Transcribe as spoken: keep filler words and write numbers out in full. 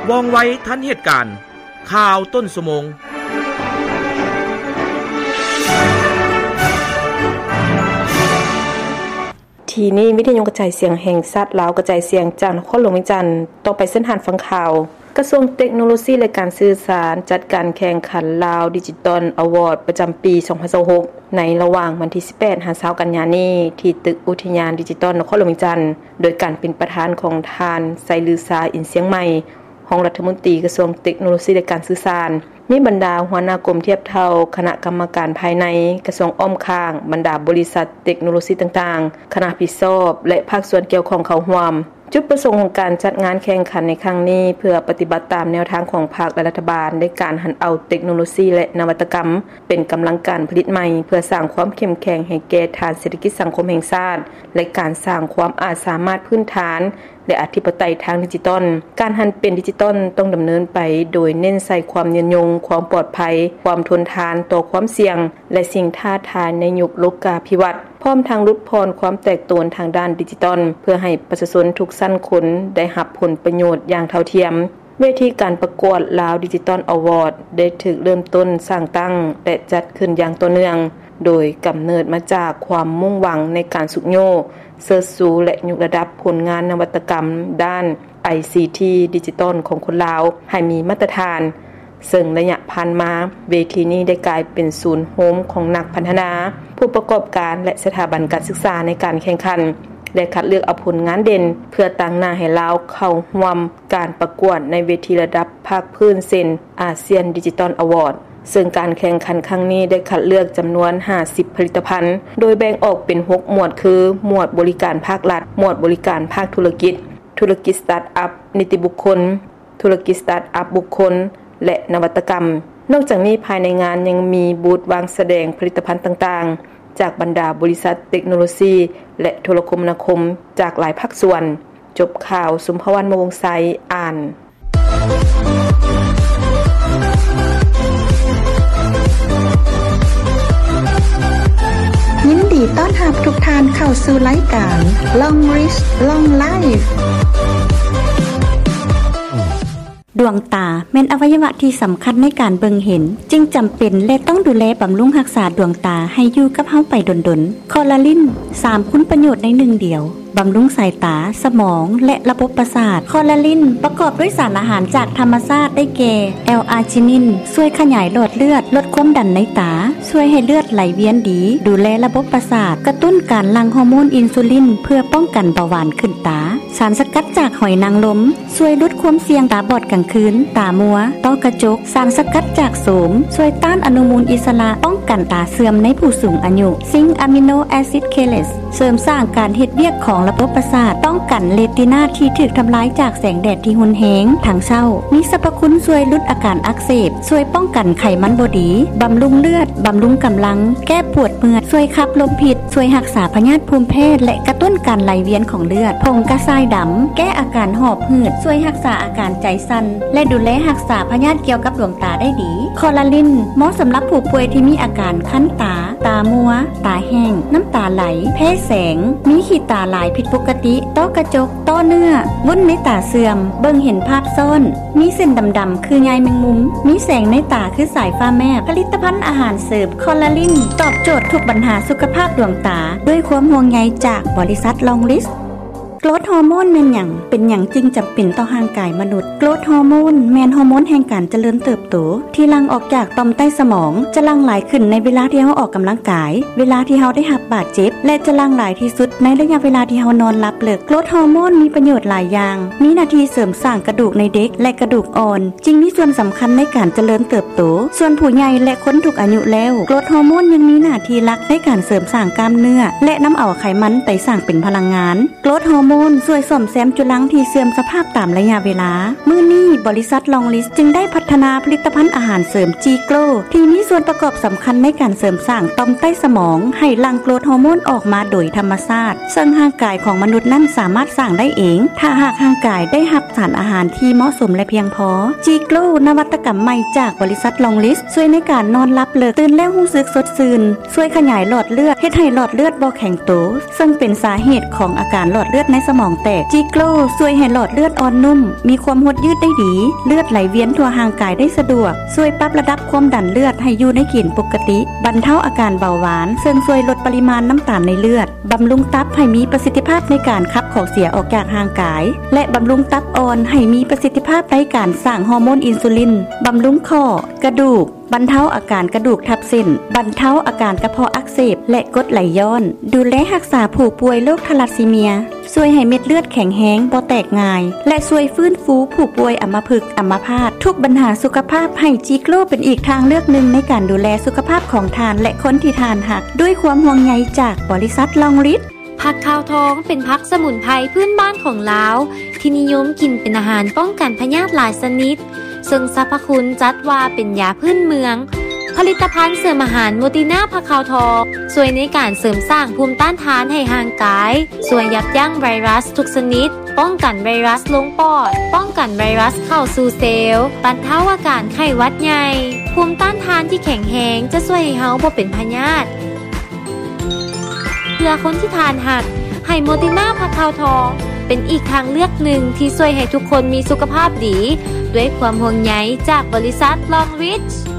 ว่องไวทันเหตุการณ์ข่าวต้นชั่วโมงทีนี้วิทยุกระจายเสียงแห่งชาติลาวกระจายเสียงจากนครหลวงวิจันทร์ต่อไปเส้นทางฟังข่าวกระทรวงเทคโนโลยีและการสื่อสารจัดการแข่งขันลาวดิจิตอลอวอร์ดประจำปีสองพันยี่สิบหกในระหว่างวันที่สิบแปดถึงยี่สิบกันยายนนี้ที่ตึกอุทยานดิจิตอลนครหลวงวิจันทร์โดยการเป็นประธานของทานไซลือซาอินเสียงใหม่รองรัฐมนตรีกระทรวงเทคโนโลยีและการสื่อสารมีบรรดาหัวหน้ากรมเทียบเท่าคณะกรรมการภายในกระทรวงอ้อมข้างบรรดาบริษัทเทคโนโลยีต่างๆคณะผิดชอบและภาคส่วนเกี่ยวข้องเข้าร่วมจุดประสงค์ของการจัดงานแข่งขันในครั้งนี้เพื่อปฏิบัติตามแนวทางของภาครัฐบาลในการหันเอาเทคโนโลยีและนวัตกรรมเป็นกำลังการผลิตใหม่เพื่อสร้างความเข้มแข็งให้แก่ฐานเศรษฐกิจสังคมแห่งชาติและการสร้างความอาจสามารถพื้นฐานและอธิปไตยทางดิจิตอลการหันเป็นดิจิตอลต้องดำเนินไปโดยเน้นใส่ความยืนยงความปลอดภัยความทนทานต่อความเสี่ยงและสิ่งท้าทายในยุคโลกาภิวัตน์พร้อมทางลดพรความแตกต่างทางด้านดิจิตอลเพื่อให้ประชาชนทุกชั้นคนได้รับผลประโยชน์อย่างเท่าเทียมเวทีการประกวดลาวดิจิตอลอวอร์ดได้ถูกเริ่มต้นสร้างตั้งและจัดขึ้นอย่างต่อเนื่องโดยกำเนิดมาจากความมุ่งหวังในการสุขโยเสริมสูและยกระดับผลงานนวัตกรรมด้าน ไอ ซี ที ดิจิตอลของคนลาวให้มีมาตรฐานซึ่งระยะผ่านมาเวทีนี้ได้กลายเป็นศูนย์โฮมของนักพัฒนาผู้ประกอบการและสถาบันการศึกษาในการแข่งขันและคัดเลือกเอาผลงานเด่นเพื่อตั้งหน้าให้ลาวเข้าร่วมการประกวดในเวทีระดับภาคพื้นเส้นอาเซียนดิจิตอลอวอร์ดซึ่งการแข่งขันครั้งนี้ได้คัดเลือกจำนวนห้าสิบผลิตภัณฑ์โดยแบ่งออกเป็นหกหมวดคือหมวดบริการภาครัฐหมวดบริการภาคธุรกิจธุรกิจสตาร์ทอัพนิติบุคคลธุรกิจสตาร์ทอัพบุคคลและนวัตกรรมนอกจากนี้ภายในงานยังมีบูธวางแสดงผลิตภัณฑ์ต่างๆจากบรรดาบริษัทเทคโนโลยีและโทรคมนาคมจากหลายภาคส่วนจบข่าวสุมภวรรณ มวงไสอ่านยินดีต้อนรับทุกท่านเข้าสู่รายการ Long Rich Long Life ดวงตาเป็นอวัยวะที่สำคัญในการเบิ่งเห็นจึงจำเป็นและต้องดูแลบำรุงรักษาดวงตาให้อยู่กับเฮาไปดนๆคอลลาจินสามคุณประโยชน์ในหนึ่งเดียวบำรุงสายตาสมองและระบบประสาทคอลลาจินประกอบด้วยสารอาหารจากธรรมชาติได้แก่แอลอาร์จินินช่วยขยายหลอดเลือดลดความดันในตาช่วยให้เลือดไหลเวียนดีดูแลระบบประสาทกระตุ้นการหลั่งฮอร์โมนอินซูลินเพื่อป้องกันเบาหวานขึ้นตาสารสกัดจากหอยนางรมช่วยลดความเสี่ยงตาบอดกลางคืนตามัวต้อกระจกสารสกัดจากโสมช่วยต้านอนุมูลอิสระป้องกันตาเสื่อมในผู้สูงอายุซิงค์อะมิโนแอซิดเคเลสเสริมสร้างการเฮ็ดเวียกของระบบประสาทป้องกันเรตินาที่ถูกทำลายจากแสงแดดที่รุนแรงทางเศร้ามีสรรพคุณช่วยลดอาการอักเสบช่วยป้องกันไขมันบ่ดีบำรุงเลือดบำรุงกำลังแก้ปวดเมื่อยช่วยขับลมพิษช่วยรักษาพยาธิภูมิแพ้และกระตุ้นการไหลเวียนของเลือดผงกระชายดำแก้อาการหอบหืดช่วยรักษาอาการใจสั่นและดูแลรักษาพยาธิเกี่ยวกับดวงตาได้ดีคอลลาจินเหมาะสำหรับผู้ป่วยที่มีอาการคั้นตาตามัวตาแห้งน้ำตาไหลแพ้แสงมีขีดตาหลายผิดปกติต้อกระจกต้อเนื้อวุ้นในตาเสื่อมเบิ่งเห็นภาพซ้อนมีเส้นดำๆคือใยแมงมุมมีแสงในตาคือสายฟ้าแมบผลิตภัณฑ์อาหารเสริมคอลลาจินตอบโจทย์ทุกปัญหาสุขภาพดวงตาด้วยความห่วงใยจากบริษัทลองลิสโกรทฮอร์โมนแม่นหยังเป็นหยังจึงจำเป็นต่อร่างกายมนุษย์โกรทฮอร์โมนแม่นฮอร์โมนแห่งการเจริญเติบโตที่หลั่งออกจากต่อมใต้สมองจะหลั่งหลายขึ้นในเวลาที่เฮาออกกำลังกายเวลาที่เฮาได้รับบาดเจ็บและจะหลั่งหลายที่สุดในระยะเวลาที่เฮานอนหลับเลิกโกรทฮอร์โมนมีประโยชน์หลายอย่างมีหน้าที่เสริมสร้างกระดูกในเด็กและกระดูกอ่อนจึงมีส่วนสำคัญในการเจริญเติบโตส่วนผู้ใหญ่และคนทุกอายุแล้วโกรทฮอร์โมนยังมีหน้าที่หลักในการเสริมสร้างกล้ามเนื้อและนำเอาไขมันไปสร้างเป็นพลังงานโกรทฮอร์โมนช่วยซ่อมแซมจุลังที่เสื่อมสภาพตามระยะเวลามื้อนี้บริษัทลองลิสจึงได้พัฒนาผลิตภัณฑ์อาหารเสริมจีโกลที่มีส่วนประกอบสำคัญในการเสริมสร้างต่อมใต้สมองให้หลั่งโกรทฮอร์โมนออกมาโดยธรรมชาติซึ่งร่างกายของมนุษย์นั้นสามารถสร้างได้เองถ้าหากร่างกายได้รับสารอาหารที่เหมาะสมและเพียงพอจีโกลนวัตกรรมใหม่จากบริษัทลองลิสช่วยในการนอนหลับเลิกตื่นแล้วรู้สึกสดชื่นช่วยขยายหลอดเลือดเฮ็ดให้หลอดเลือดบ่แข็งโตซึ่งเป็นสาเหตุของอาการหลอดเลือดในในสมองแตกจิโกลช่วยให้หลอดเลือดอ่อนนุ่มมีความหดยืดได้ดีเลือดไหลเวียนทั่วร่างกายได้สะดวกช่วยปรับระดับความดันเลือดให้อยู่ในเกณฑ์ปกติบรรเทาอาการเบาหวานซึ่งช่วยลดปริมาณน้ำตาลในเลือดบำรุงตับให้มีประสิทธิภาพในการขับของเสียออกจากร่างกายและบำรุงตับอ่อนให้มีประสิทธิภาพในการสร้างฮอร์โมนอินซูลินบำรุงข้อกระดูกบรรเทาอาการกระดูกทับเส้นบรรเทาอาการกระเพาะอักเสบและกรดไหลย้อนดูแลรักษาผู้ป่วยโรคทาลัสซีเมียช่วยให้เม็ดเลือดแข็งแรงบ่แตกง่ายและช่วยฟื้นฟูผู้ป่วยอัมพฤกษ์อัมพาตทุกปัญหาสุขภาพให้จิโกลเป็นอีกทางเลือกหนึ่งในการดูแลสุขภาพของทานและคนที่ทานหักด้วยความห่วงใยจากบริษัทลองฤทธิ์ผักขาวทองเป็นผักสมุนไพรพื้นบ้านของลาวที่นิยมกินเป็นอาหารป้องกันพยาธิหลายชนิดซึ่งสรรพคุณจัดว่าเป็นยาพื้นเมืองผลิตภัณฑ์เสริมอาหารโมติน่าผักขาวทองช่วยในการเสริมสร้างภูมิต้านทานให้ร่างกายช่วยยับยั้งไวรัสทุกชนิดป้องกันไวรัสลงปอดป้องกันไวรัสเข้าสู่เซลล์บรรเทาอาการไข้หวัดใหญ่ภูมิต้านทานที่แข็งแรงจะช่วยให้เฮาบ่เป็นพยาธิเพื่อคนที่ทานหักให้โมติน่าผักขาวทองเป็นอีกทางเลือกหนึ่งที่ช่วยให้ทุกคนมีสุขภาพดีด้วยความห่วงใยจากบริษัทลองริช